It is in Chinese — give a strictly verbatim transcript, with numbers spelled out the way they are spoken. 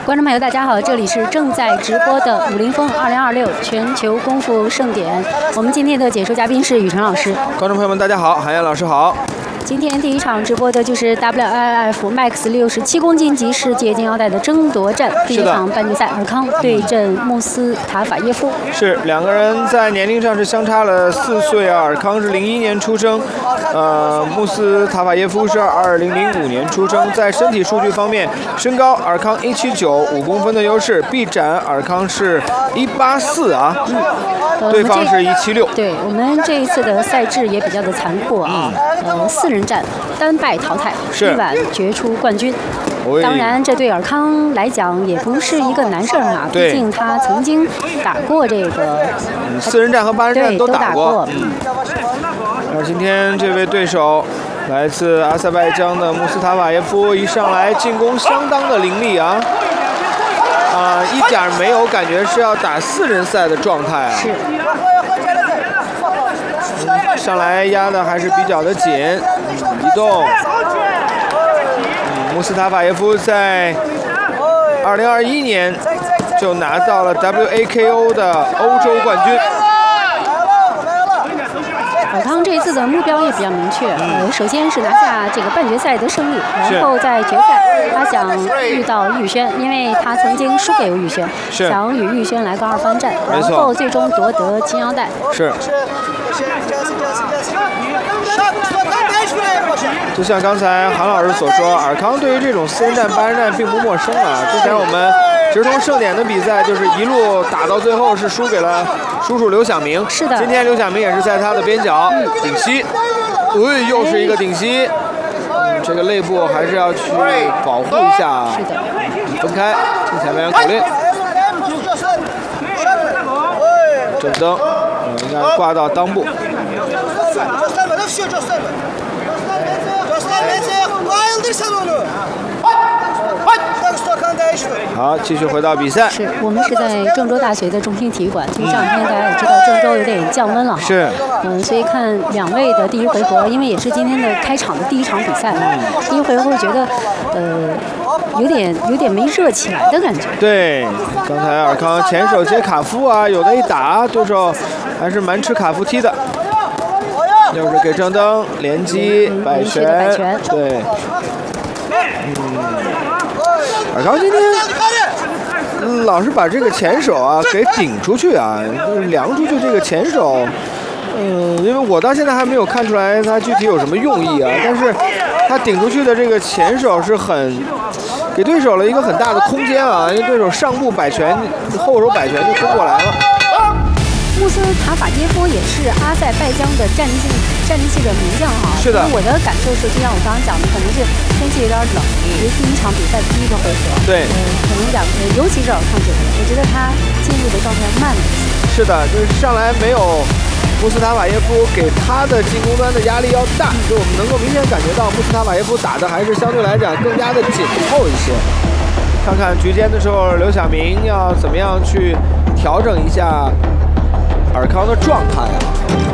观众朋友，大家好，这里是正在直播的武林风二零二六全球功夫盛典。我们今天的解说嘉宾是雨辰老师。 观众朋友们，大家好，韩燕老师好。 今天第一场直播的就是 W I F Max 六十七公斤级世界金腰带的争夺战，第一场半决赛，尔康对阵穆斯塔法耶夫。 是两个人在年龄上是相差了四岁啊，尔康是零一年出生，呃，穆斯塔法耶夫是二零零五年出生。在身体数据方面，身高尔康一七九，五公分的优势，臂展尔康是一八四啊，嗯，对方是一七六。 对我们这一次的赛制也比较的残酷啊，嗯、呃，四人战单败淘汰，一晚决出冠军。当然，这对尔康来讲也不是一个难事儿啊，毕竟他曾经打过这个、 嗯、四人战和八人战都打过。 嗯。 而今天这位对手来自阿塞拜疆的穆斯塔法耶夫，一上来进攻相当的凌厉啊，啊、呃，一点没有感觉是要打四人赛的状态啊。 是。 上来压的还是比较的紧，移动。嗯，穆斯塔法耶夫在二零二一年就拿到了 W A K O 的欧洲冠军。 尔康这次的目标也比较明确，呃，首先是拿下这个半决赛的胜利，然后在决赛他想遇到玉轩，因为他曾经输给玉轩，想与玉轩来个二番战，然后最终夺得金腰带。 是。就像刚才韩老师所说，尔康对于这种四人战、八人战并不陌生啊。之前我们直通盛典的比赛，就是一路打到最后是输给了叔叔刘晓明。 是的。 今天刘晓明也是在他的边角、嗯、顶膝，哎，又是一个顶膝。嗯，这个肋部还是要去保护一下。 是的。 分开，听裁判员口令。正蹬，嗯，应该挂到裆部。好，继续回到比赛。 是我们是在郑州大学的中心体育馆。因为这两天大家也知道郑州有点降温了， 是， 嗯，所以看两位的第一回合，因为也是今天的开场的第一场比赛，嗯、第一回合会觉得，呃，有点有点没热起来的感觉。 对，刚才尔康前手接卡夫啊，有的一打，对手还是蛮吃卡夫踢的。又是给正蹬连击摆拳，对，嗯，尔康今天、嗯、老是把这个前手啊给顶出去啊，就是量出去这个前手，嗯，因为我到现在还没有看出来他具体有什么用意啊，但是他顶出去的这个前手是很给对手了一个很大的空间啊，因为对手上步摆拳，后手摆拳就冲过来了。 穆斯塔法耶夫也是阿塞拜疆的战力性战力性的名将哈。 是的。 我的感受是，就像我刚刚讲的，可能是天气有点冷，因为第一场比赛第一个回合。 对。 嗯，可能两个，尤其是尔康这边，我觉得他进入的状态慢了一些。 是的，就是上来没有穆斯塔法耶夫给他的进攻端的压力要大，就我们能够明显感觉到穆斯塔法耶夫打的还是相对来讲更加的紧凑一些。看看局间的时候，刘晓明要怎么样去调整一下尔康的状态啊。